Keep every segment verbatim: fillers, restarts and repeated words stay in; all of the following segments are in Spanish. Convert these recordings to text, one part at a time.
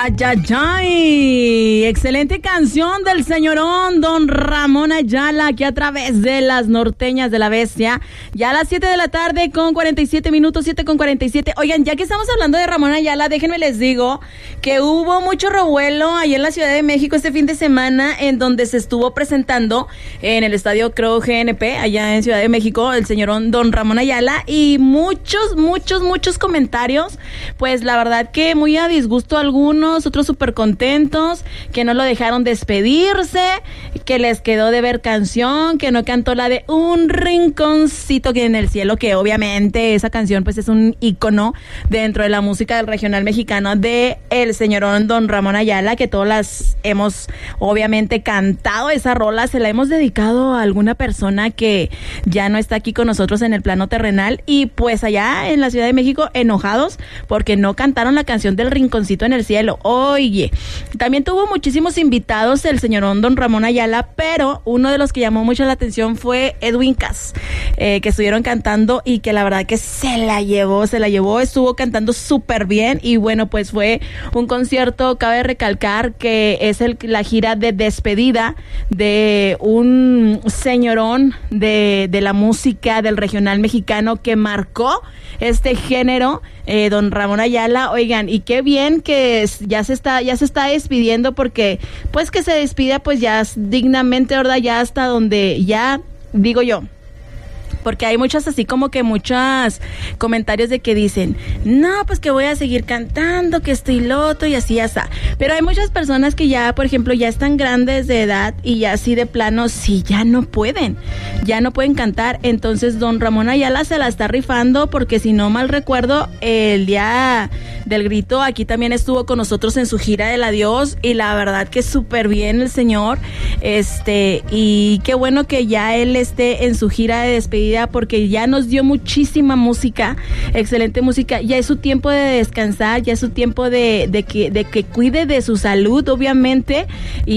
Ay, ay, ay. Excelente canción del señorón Don Ramón Ayala, aquí a través de las norteñas de la bestia. Ya a las siete de la tarde con cuarenta y siete minutos, siete con cuarenta y siete. Oigan, ya que estamos hablando de Ramón Ayala, déjenme les digo que hubo mucho revuelo ahí en la Ciudad de México este fin de semana, en donde se estuvo presentando en el estadio, creo, G N P, allá en Ciudad de México, el señorón Don Ramón Ayala, y muchos, muchos, muchos comentarios, pues la verdad que muy a disgusto algunos, otros súper contentos, que no lo dejaron despedirse, que les quedó de ver canción, que no cantó la de Un Rinconcito que en el cielo, que obviamente esa canción pues es un ícono dentro de la música del regional mexicano de el señorón Don Ramón Ayala, que todas las hemos obviamente cantado. Esa rola se la hemos dedicado a alguna persona que ya no está aquí con nosotros en el plano terrenal, y pues allá en la Ciudad de México enojados porque no cantaron la canción del Rinconcito en el cielo. Oye, también tuvo muchísimos invitados el señorón Don Ramón Ayala, pero uno de los que llamó mucho la atención fue Edwin Cass, eh, que estuvieron cantando y que la verdad que se la llevó, se la llevó, estuvo cantando súper bien. Y bueno, pues fue un concierto, cabe recalcar que es el, la gira de despedida de un señorón de, de la música del regional mexicano que marcó este género, eh, Don Ramón Ayala. Oigan, y qué bien que ya se está, ya se está despidiendo, porque pues que se despida pues ya dignamente, ¿verdad? Ya hasta donde ya, digo yo, porque hay muchas así como que muchos comentarios de que dicen, no, pues que voy a seguir cantando, que estoy loto y así, así. Pero hay muchas personas que ya, por ejemplo, ya están grandes de edad y ya así de plano, sí, ya no pueden, ya no pueden cantar. Entonces Don Ramón Ayala se la está rifando, porque si no mal recuerdo, el día del grito aquí también estuvo con nosotros en su gira del adiós, y la verdad que súper bien el señor, este, y qué bueno que ya él esté en su gira de despedida, porque ya nos dio muchísima música, excelente música. Ya es su tiempo de descansar, ya es su tiempo de, de, que, de que cuide de su salud, obviamente,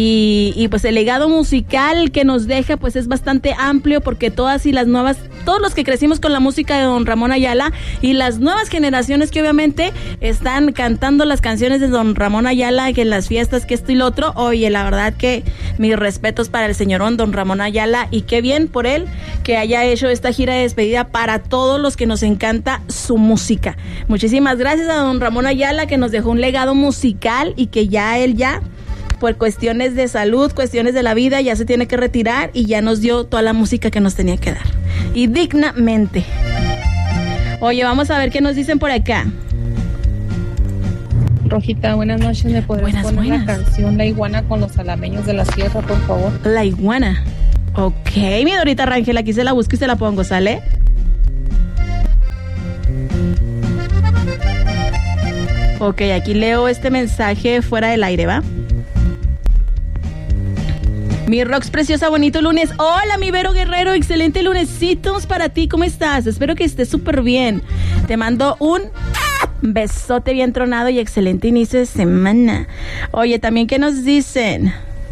y, y pues el legado musical que nos deja pues es bastante amplio, porque todas y las nuevas, todos los que crecimos con la música de Don Ramón Ayala y las nuevas generaciones que obviamente están cantando las canciones de Don Ramón Ayala, que en las fiestas, que esto y lo otro. Oye, la verdad que mis respetos para el señorón Don Ramón Ayala, y qué bien por él que haya hecho esta gira de despedida para todos los que nos encanta su música. Muchísimas gracias a Don Ramón Ayala, que nos dejó un legado musical, y que ya él ya por cuestiones de salud, cuestiones de la vida, ya se tiene que retirar, y ya nos dio toda la música que nos tenía que dar, y dignamente. Oye, vamos a ver qué nos dicen por acá. Rojita, buenas noches. ¿Me podrías buenas, poner buenas. la canción La Iguana con los alameños de la sierra, por favor? La Iguana. Ok, mi Dorita Rangel, aquí se la busco y se la pongo, ¿sale? Ok, aquí leo este mensaje fuera del aire, ¿va? Mi Rox preciosa, bonito lunes. Hola, mi Vero Guerrero, excelente lunesitos para ti. ¿Cómo estás? Espero que estés súper bien. Te mando un besote bien tronado y excelente inicio de semana. Oye, también, ¿qué nos dicen?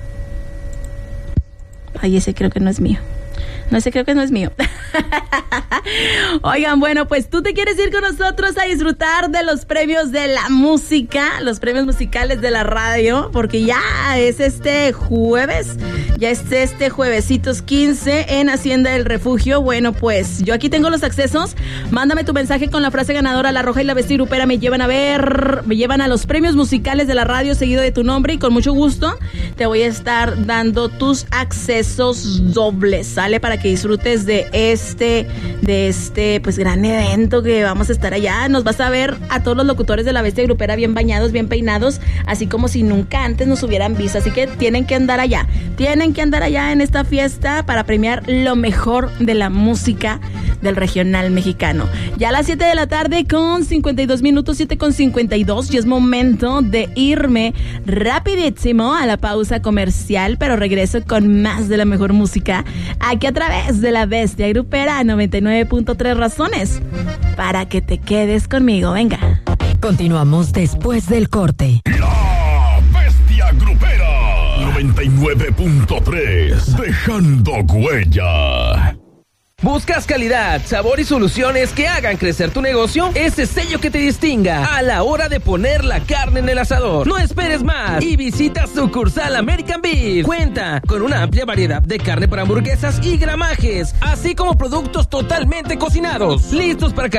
Ay, ese creo que no es mío. No, ese creo que no es mío. Oigan, bueno, pues tú te quieres ir con nosotros a disfrutar de los premios de la música, los premios musicales de la radio, porque ya es este jueves, ya es este juevesitos quince en Hacienda del Refugio. Bueno, pues yo aquí tengo los accesos. Mándame tu mensaje con la frase ganadora: La Roja y la Bestia Grupera me llevan a ver, me llevan a los premios musicales de la radio, seguido de tu nombre, y con mucho gusto te voy a estar dando tus accesos dobles, ¿sale? Para que disfrutes de este, de este, pues gran evento que vamos a estar allá. Nos vas a ver a todos los locutores de la Bestia Grupera bien bañados, bien peinados, así como si nunca antes nos hubieran visto. Así que tienen que andar allá, tienen que andar allá en esta fiesta para premiar lo mejor de la música del regional mexicano. Ya a las siete de la tarde con cincuenta y dos minutos, siete con cincuenta y dos, y es momento de irme rapidísimo a la pausa comercial, pero regreso con más de la mejor música aquí a través de la Bestia Grupera noventa y nueve punto tres, razones para que te quedes conmigo. Venga. Continuamos después del corte. La Bestia Grupera noventa y nueve punto tres, dejando huella. ¿Buscas calidad, sabor y soluciones que hagan crecer tu negocio? Ese sello que te distinga a la hora de poner la carne en el asador. No esperes más y visita sucursal American Beef. Cuenta con una amplia variedad de carne para hamburguesas y gramajes, así como productos totalmente cocinados, listos para